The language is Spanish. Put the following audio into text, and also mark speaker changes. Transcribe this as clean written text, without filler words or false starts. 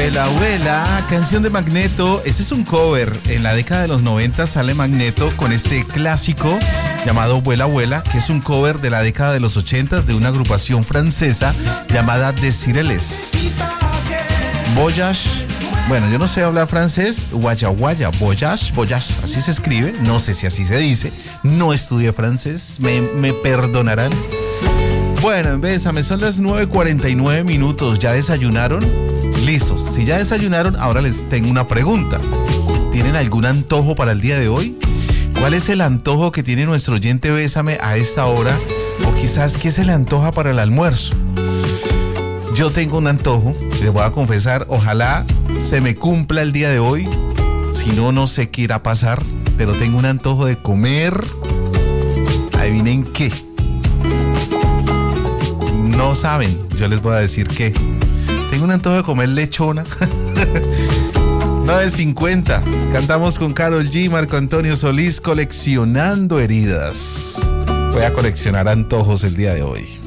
Speaker 1: Vuela, vuela, canción de Magneto. Este es un cover. En la década de los 90 sale Magneto con este clásico llamado Vuela, vuela, que es un cover de la década de los 80 de una agrupación francesa llamada Desireles. Voyage. Bueno, yo no sé hablar francés. Guaya, guaya, voyage, voyage, así se escribe. No sé si así se dice. No estudié francés. Me perdonarán. Bueno, en Bésame, son las 9:49 minutos. ¿Ya desayunaron? Listos. Si ya desayunaron, ahora les tengo una pregunta. ¿Tienen algún antojo para el día de hoy? ¿Cuál es el antojo que tiene nuestro oyente Bésame a esta hora? O quizás, ¿qué se le antoja para el almuerzo? Yo tengo un antojo, les voy a confesar, ojalá se me cumpla el día de hoy. Si no, no sé qué irá a pasar, pero tengo un antojo de comer. ¿Adivinen qué? No saben, yo les voy a decir qué. Tengo un antojo de comer lechona. 9:50. Cantamos con Karol G, Marco Antonio Solís, Coleccionando Heridas. Voy a coleccionar antojos el día de hoy.